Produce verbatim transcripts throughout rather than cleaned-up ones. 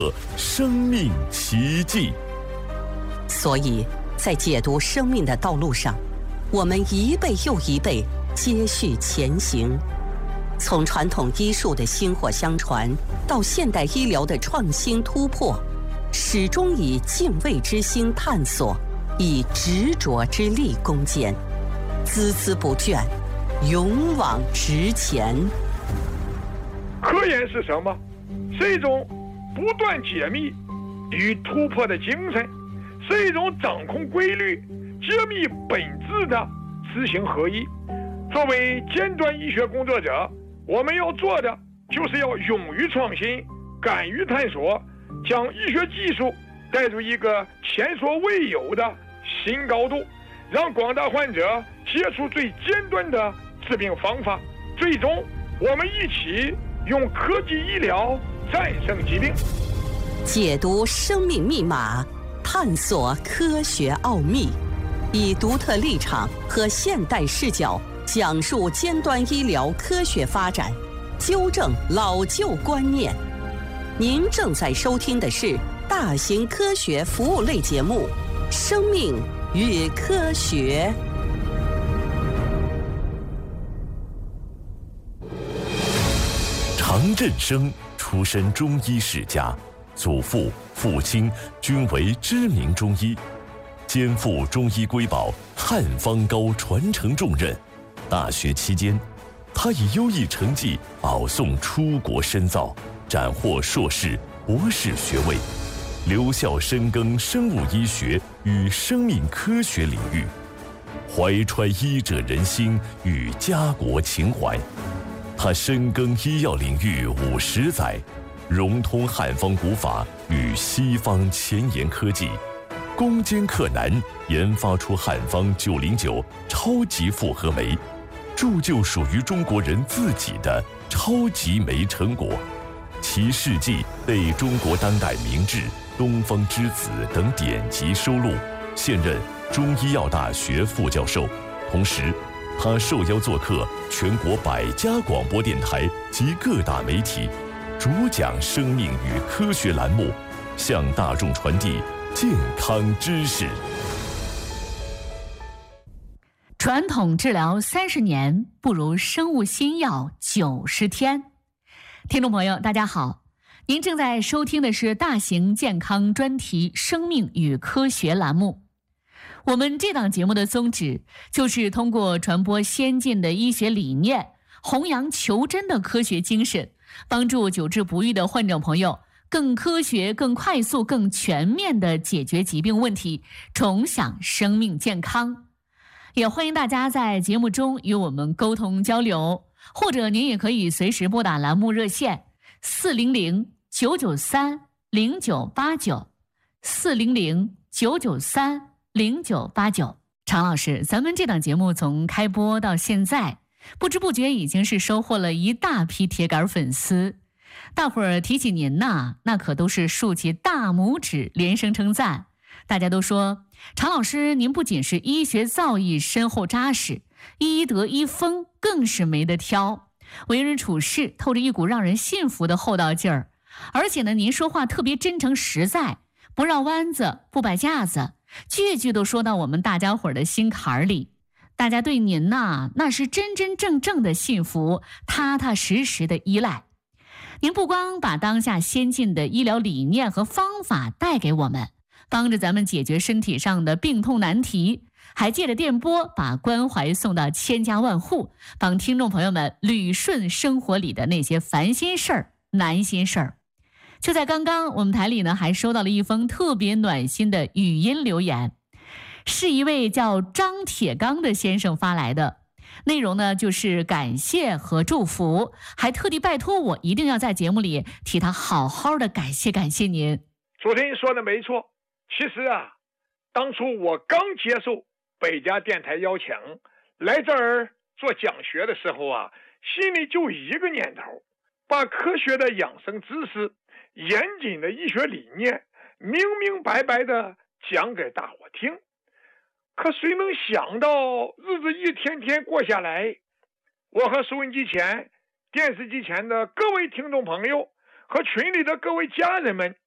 生命奇迹。 所以在解读生命的道路上，我们一辈又一辈接续前行，从传统医术的薪火相传到现代医疗的创新突破，始终以敬畏之心探索，以执着之力攻坚，孜孜不倦，勇往直前。 科研是什么？是一种不断解密与突破的精神，是一种掌控规律、揭秘本质的知行合一。作为尖端医学工作者，我们要做的就是要勇于创新，敢于探索，将医学技术带入一个前所未有的新高度，让广大患者接触最尖端的治病方法。最终，我们一起用科技医疗战胜疾病， 解读生命密码，探索科学奥秘，以独特立场和现代视角讲述尖端医疗科学发展，纠正老旧观念。您正在收听的是大型科学服务类节目《生命与科学》。 常振生出身中医世家，祖父、父亲均为知名中医，肩负中医瑰宝汉方膏传承重任。大学期间，他以优异成绩保送出国深造，斩获硕士、博士学位，留校深耕生物医学与生命科学领域，怀揣医者仁心与家国情怀。他深耕医药领域五十载，融通汉方古法与西方前沿科技，攻坚克难，研发出汉方九零九超级复合酶，铸就属于中国人自己的超级酶成果。其事迹被中国当代名制、东方之子等典籍收录，现任中医药大学副教授。同时，他受邀做客全国百家广播电台及各大媒体，主讲生命与科学栏目，向大众传递健康知识。 传统治疗三十年，不如生物新药九十天。听众朋友，大家好，您正在收听的是大型健康专题《生命与科学》栏目。我们这档节目的宗旨就是通过传播先进的医学理念，弘扬求真的科学精神，帮助久治不愈的患者朋友更科学、更快速、更全面地解决疾病问题，重享生命健康。也欢迎大家在节目中与我们沟通交流，或者您也可以随时拨打栏目热线四零零九九三零九八九四零零九九三零九八九。常老师，咱们这档节目从开播到现在，不知不觉已经是收获了一大批铁杆粉丝。大伙儿提起您呐，那可都是竖起大拇指，连声称赞。大家都说，常老师您不仅是医学造诣深厚扎实，医德医风更是没得挑，为人处事透着一股让人信服的厚道劲儿。而且呢，您说话特别真诚实在，不绕弯子，不摆架子，句句都说到我们大家伙儿的心坎里。大家对您呐，那是真真正正的信服，踏踏实实的依赖。您不光把当下先进的医疗理念和方法带给我们，帮着咱们解决身体上的病痛难题，还借着电波把关怀送到千家万户，帮听众朋友们捋顺生活里的那些烦心事儿、难心事儿。就在刚刚，我们台里呢还收到了一封特别暖心的语音留言，是一位叫张铁刚的先生发来的，内容呢就是感谢和祝福，还特地拜托我一定要在节目里替他好好的感谢感谢您。 主持人说的没错，其实啊，当初我刚接受北家电台邀请来这儿做讲学的时候啊，心里就一个念头，把科学的养生知识、严谨的医学理念明明白白的讲给大伙听。可谁能想到日子一天天过下来，我和收音机前、电视机前的各位听众朋友和群里的各位家人们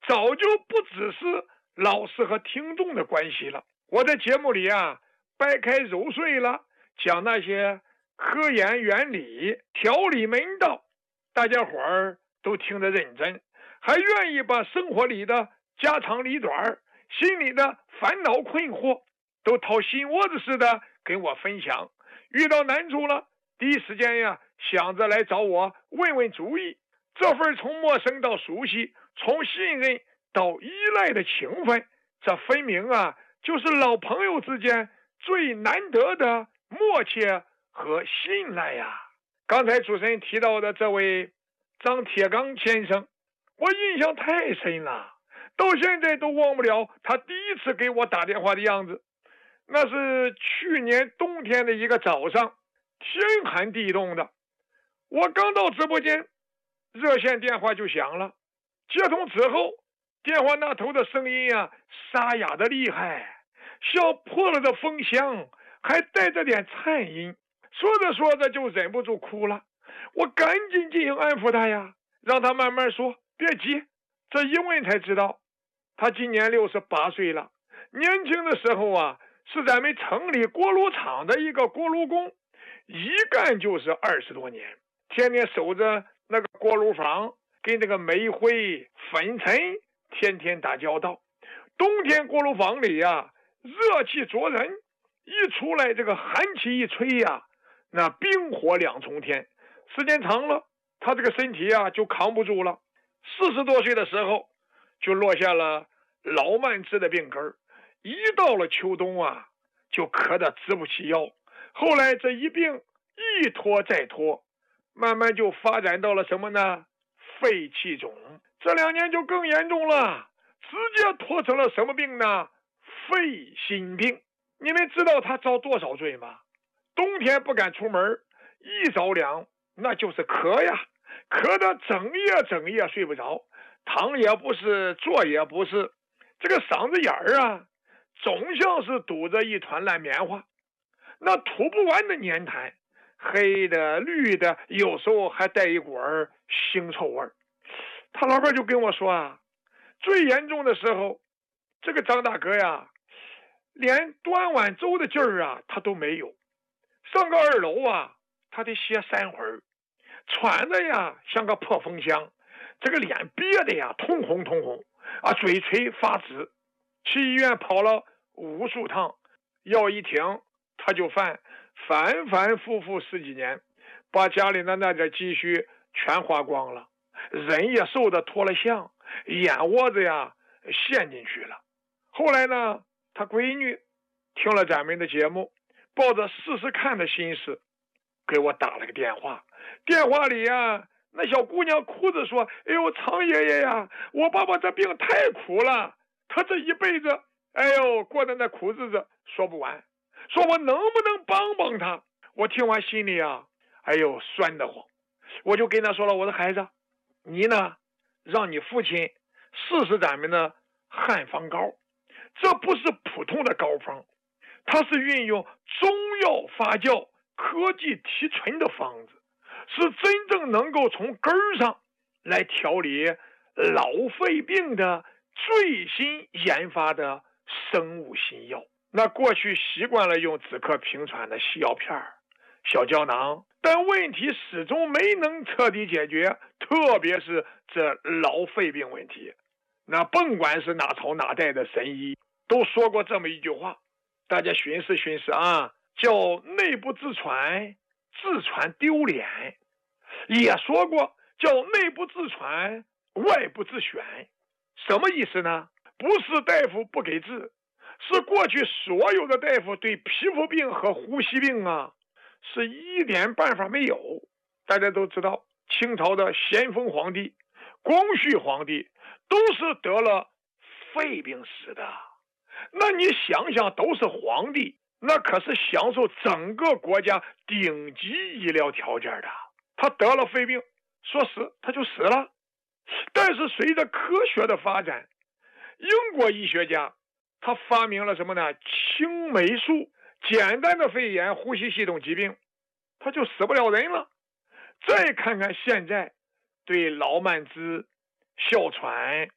早就不只是老师和听众的关系了。我在节目里啊，掰开揉碎了讲那些科研原理、调理门道，大家伙儿都听得认真，还愿意把生活里的家长里短、心里的烦恼困惑都掏心窝子似的跟我分享。遇到难处了，第一时间呀想着来找我问问主意。这份从陌生到熟悉，从信任到依赖的情分，这分明啊就是老朋友之间最难得的默契和信赖呀。刚才主持人提到的这位张铁刚先生，我印象太深了，到现在都忘不了他第一次给我打电话的样子。那是去年冬天的一个早上，天寒地冻的，我刚到直播间，热线电话就响了。接通之后，电话那头的声音啊沙哑的厉害，像破了的风箱，还带着点颤音。说着说着就忍不住哭了，我赶紧进行安抚他呀，让他慢慢说，别急。这一问才知道，他今年六十八岁了，年轻的时候啊是咱们城里锅炉厂的一个锅炉工，一干就是二十多年，天天守着那个锅炉房，跟这个煤灰粉尘天天打交道。冬天锅炉房里呀热气灼人，一出来这个寒气一吹呀，那冰火两重天。时间长了，他这个身体啊就扛不住了。四十多岁的时候就落下了老慢支的病根，一到了秋冬啊就咳得直不起腰。后来这一病一拖再拖，慢慢就发展到了什么呢？肺气肿。这两年就更严重了，直接拖成了什么病呢？肺心病。你们知道他遭多少罪吗？冬天不敢出门，一着凉那就是咳呀，咳得整夜整夜睡不着，躺也不是，坐也不是，这个嗓子眼儿啊总像是堵着一团烂棉花，那吐不完的粘痰，黑的绿的，有时候还带一股儿腥臭味。他老伴就跟我说啊，最严重的时候，这个张大哥呀连端碗粥的劲儿啊他都没有，上个二楼啊他得歇三会儿，喘的呀像个破风箱，这个脸憋的呀通红通红啊，嘴唇发紫。去医院跑了无数趟，药一停他就犯，反反复复十几年，把家里的那点积蓄全花光了，人也瘦得脱了相，眼窝子呀陷进去了。后来呢，他闺女听了咱们的节目，抱着试试看的心思给我打了个电话。电话里呀那小姑娘哭着说，哎呦常爷爷呀，我爸爸这病太苦了，他这一辈子哎呦过的那苦日子说不完，说我能不能帮帮他。我听完心里啊哎呦酸得慌，我就跟他说了，我的孩子，你呢让你父亲试试咱们的汉方膏，这不是普通的膏方，它是运用中药发酵科技提纯的方子，是真正能够从根儿上来调理老肺病的最新研发的生物新药。那过去习惯了用止咳平喘的西药片、小胶囊，但问题始终没能彻底解决，特别是这老肺病问题。那甭管是哪朝哪代的神医都说过这么一句话，大家寻思寻思啊，叫内部自传，自传丢脸；也说过叫内部自传，外部自选。什么意思呢？不是大夫不给治，是过去所有的大夫对皮肤病和呼吸病啊是一点办法没有。大家都知道清朝的咸丰皇帝、光绪皇帝都是得了肺病死的。那你想想，都是皇帝，那可是享受整个国家顶级医疗条件的，他得了肺病，说死他就死了。但是随着科学的发展，英国医学家他发明了什么呢？青霉素，简单的肺炎、呼吸系统疾病他就死不了人了。再看看现在对老慢支、哮喘、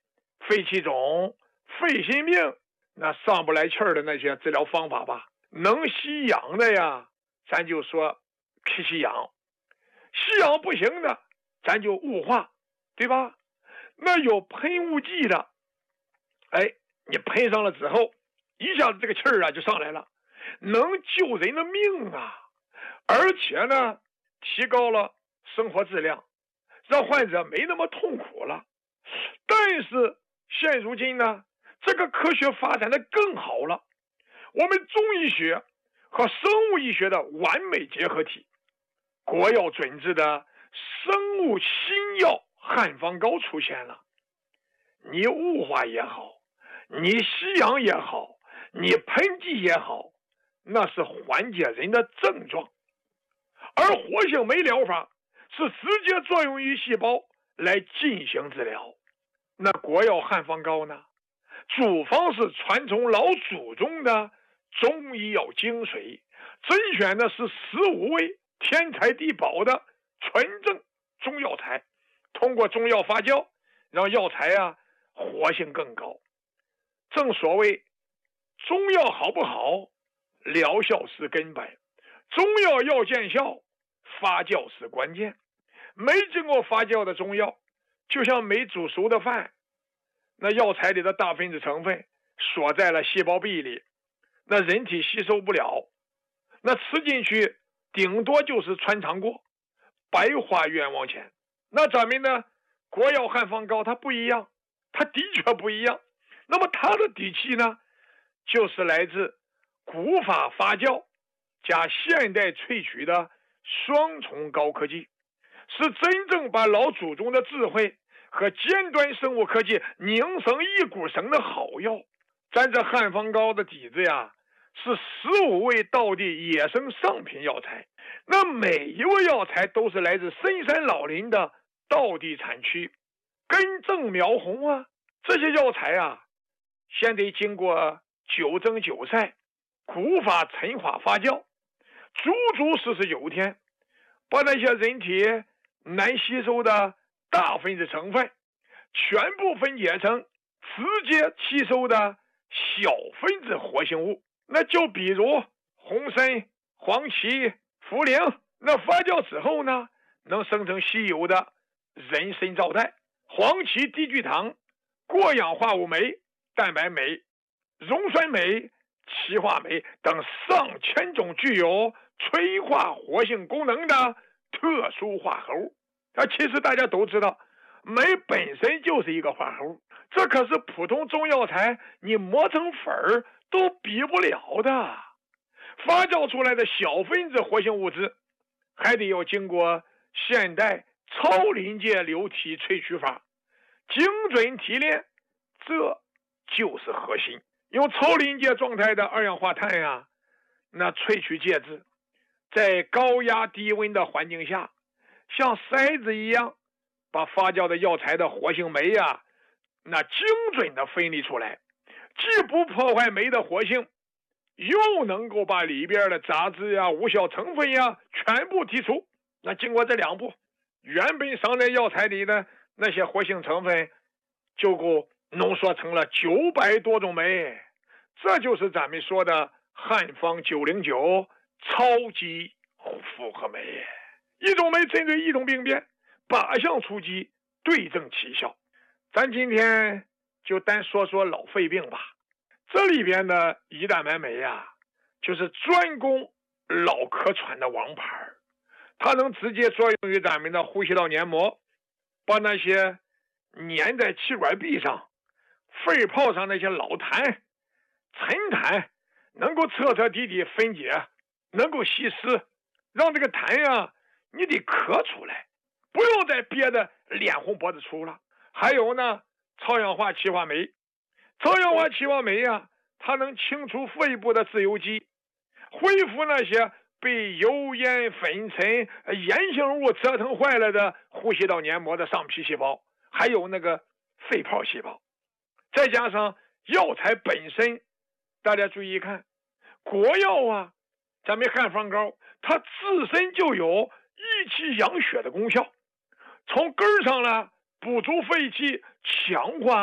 肺气肿、肺心病，那上不来气儿的那些治疗方法吧。能吸氧的呀，咱就说去吸氧；吸氧不行的，咱就雾化，对吧？那有喷雾剂的，哎，你喷上了之后，一下子这个气儿啊就上来了，能救人的命啊！而且呢，提高了生活质量，让患者没那么痛苦了。但是现如今呢，这个科学发展的更好了，我们中医学和生物医学的完美结合体，国药准制的生物新药汉方膏出现了。你雾化也好，你吸氧也好，你喷剂也好，那是缓解人的症状。而活性酶疗法是直接作用于细胞来进行治疗。那国药汉方膏呢，主方是传从老祖宗的中医药精髓，甄选的是十五味天才地宝的纯正中药材，通过中药发酵，让药材啊活性更高。正所谓中药好不好，疗效是根本，中药要见效，发酵是关键。没经过发酵的中药，就像没煮熟的饭，那药材里的大分子成分锁在了细胞壁里，那人体吸收不了，那吃进去顶多就是穿肠过，白花冤枉钱。那咱们呢，国药汉方膏它不一样，它的确不一样。那么它的底气呢，就是来自古法发酵加现代萃取的双重高科技，是真正把老祖宗的智慧和尖端生物科技拧成一股绳的好药。咱这汉方膏的底子呀，是十五味道地野生上品药材，那每一味药材都是来自深山老林的道地产区，根正苗红啊。这些药材啊，先得经过九蒸九晒、古法陈化发酵，足足四十九天，把那些人体难吸收的大分子成分全部分解成直接吸收的小分子活性物。那就比如红参、黄芪、茯苓，那发酵之后呢，能生成稀有的人参皂苷。黄芪低聚糖、过氧化物酶、蛋白酶、溶酸酶、歧化酶等上千种具有催化活性功能的特殊化合物。啊，其实大家都知道，酶本身就是一个化合物，这可是普通中药材你磨成粉儿都比不了的。发酵出来的小分子活性物质，还得要经过现代超临界流体萃取法，精准提炼，这就是核心。用超临界状态的二氧化碳呀，那萃取介质，在高压低温的环境下，像筛子一样，把发酵的药材的活性酶呀，那精准的分离出来，既不破坏酶的活性，又能够把里边的杂质呀、无效成分呀全部剔除。那经过这两步，原本藏在药材里的那些活性成分就够浓缩成了九百多种酶，这就是咱们说的汉方九零九超级复合酶。一种酶针对一种病变，靶向出击，对症起效。咱今天就单说说老肺病吧。这里边的胰蛋白酶呀，就是专攻老咳喘的王牌，它能直接作用于咱们的呼吸道黏膜，把那些粘在气管壁上、肺泡上那些老痰、沉痰，能够彻彻底底分解，能够吸湿，让这个痰呀，你得咳出来，不用再憋得脸红脖子粗了。还有呢，超氧化歧化酶，超氧化歧化酶呀，它能清除肺部的自由基，恢复那些被油烟、粉尘、炎性物折腾坏了的呼吸道黏膜的上皮细胞，还有那个肺泡细胞。再加上药材本身，大家注意看，国药啊，咱们汉方膏，它自身就有益气养血的功效，从根儿上呢补足肺气，强化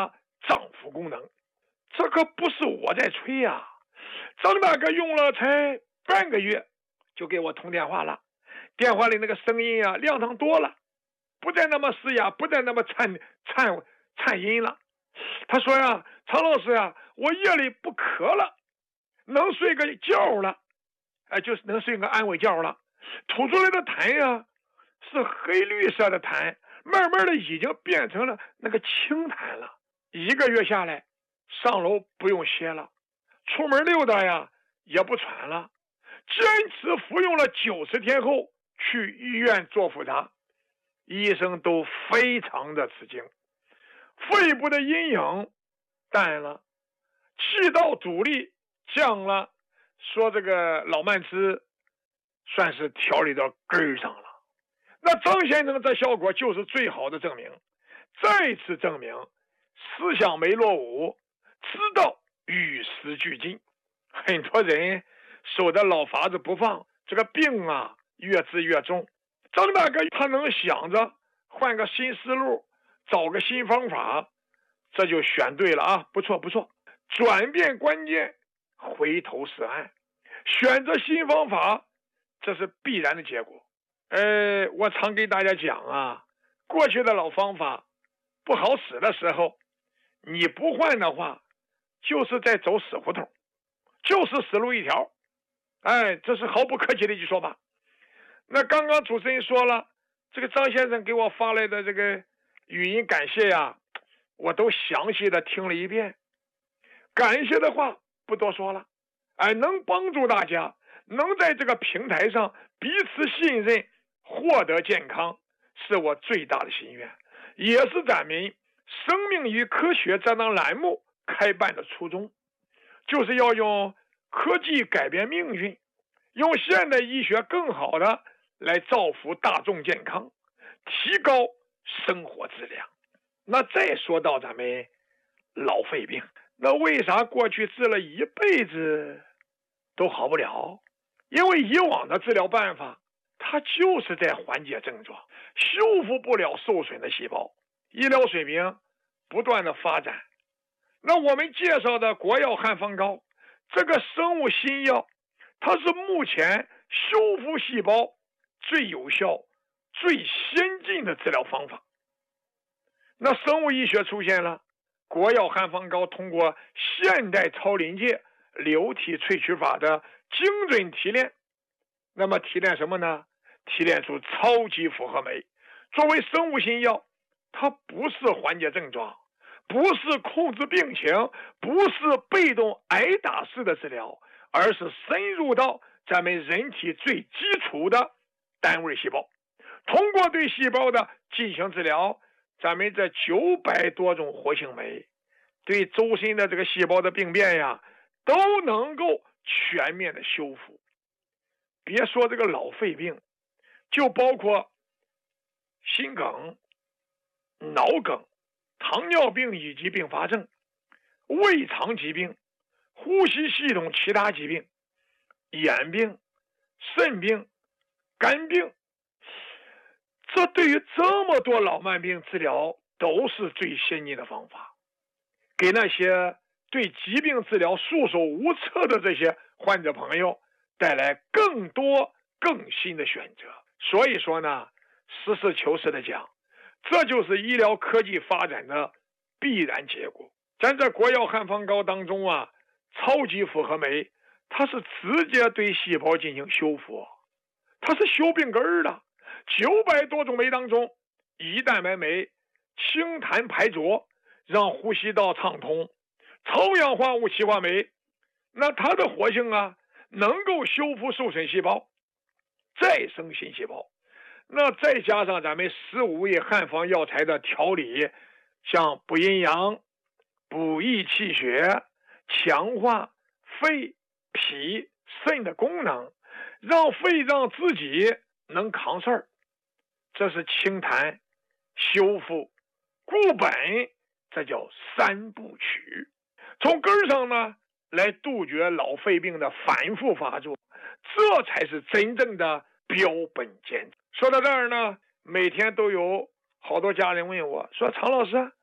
脏腑功能。这可不是我在吹呀、啊！张大哥用了才半个月，就给我通电话了，电话里那个声音啊亮堂多了，不再那么嘶哑，不再那么颤颤颤音了。他说呀，常老师呀，我夜里不咳了，能睡个觉了，哎，就是能睡个安慰觉了。吐出来的痰呀，是黑绿色的痰，慢慢的已经变成了那个清痰了。一个月下来，上楼不用歇了，出门溜达呀也不喘了。坚持服用了九十天后，去医院做复查，医生都非常的吃惊，肺部的阴影淡了，气道阻力降了，说这个老慢支算是调理到根上了。那张先生这效果就是最好的证明，再次证明思想没落伍，知道与时俱进。很多人守着老法子不放，这个病啊越治越重。张大哥他能想着换个新思路，找个新方法，这就选对了啊，不错不错。转变关键，回头是岸，选择新方法，这是必然的结果。呃，我常给大家讲啊，过去的老方法不好使的时候，你不换的话，就是在走死胡同，就是死路一条。哎，这是毫不客气的一句说法。那刚刚主持人说了，这个张先生给我发来的这个语音感谢呀，我都详细的听了一遍。感谢的话不多说了，哎，能帮助大家，能在这个平台上彼此信任，获得健康，是我最大的心愿，也是咱们生命与科学这档栏目开办的初衷，就是要用科技改变命运，用现代医学更好的来造福大众健康，提高生活质量。那再说到咱们老肺病，那为啥过去治了一辈子都好不了？因为以往的治疗办法，它就是在缓解症状，修复不了受损的细胞。医疗水平不断的发展，那我们介绍的国药汉方膏这个生物新药，它是目前修复细胞最有效、最先进的治疗方法。那生物医学出现了，国药汉方膏通过现代超临界流体萃取法的精准提炼，那么提炼什么呢？提炼出超级复合酶。作为生物新药，它不是缓解症状，不是控制病情，不是被动挨打式的治疗，而是深入到咱们人体最基础的单位细胞，通过对细胞的进行治疗，咱们这九百多种活性酶对周身的这个细胞的病变呀，都能够全面的修复。别说这个老肺病，就包括心梗、脑梗、糖尿病以及并发症、胃肠疾病、呼吸系统其他疾病、眼病、肾病、肝病，这对于这么多老慢病治疗都是最先进的方法，给那些对疾病治疗束手无策的这些患者朋友带来更多更新的选择。所以说呢，实事求是的讲，这就是医疗科技发展的必然结果。咱在国药汉方膏当中啊，超级复合酶它是直接对细胞进行修复，它是修病根的。九百多种酶当中，胰蛋白酶清痰排浊，让呼吸道畅通；超氧化物歧化酶，那它的活性啊，能够修复受损细胞，再生新细胞。那再加上咱们十五味汉方药材的调理，像补阴阳、补益气血、强化肺、脾、肾的功能，让肺脏自己能扛事儿，这是清痰、修复、固本，这叫三部曲。从根上呢来杜绝老肺病的反复发作，这才是真正的标本兼治。说到这儿呢，每天都有好多家人问我说，常老师，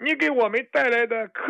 你给我们带来的科